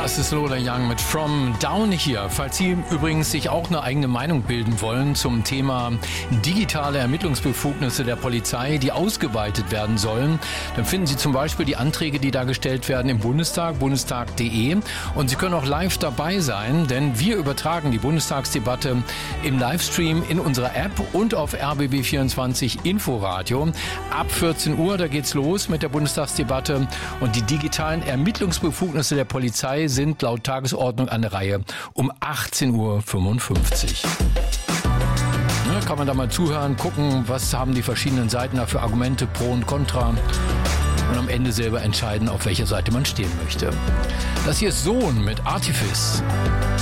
Das ist Lola Young mit From Down Here. Falls Sie übrigens sich auch eine eigene Meinung bilden wollen zum Thema digitale Ermittlungsbefugnisse der Polizei, die ausgeweitet werden sollen, dann finden Sie zum Beispiel die Anträge, die da gestellt werden im Bundestag, bundestag.de. Und Sie können auch live dabei sein, denn wir übertragen die Bundestagsdebatte im Livestream in unserer App und auf RBB24 Inforadio. Ab 14 Uhr, da geht's los mit der Bundestagsdebatte und die digitalen Ermittlungsbefugnisse der Polizei sind laut Tagesordnung an der Reihe um 18.55 Uhr. Ja, kann man da mal zuhören, gucken, was haben die verschiedenen Seiten da für Argumente, Pro und Contra und am Ende selber entscheiden, auf welcher Seite man stehen möchte. Das hier ist Sohn mit Artifice.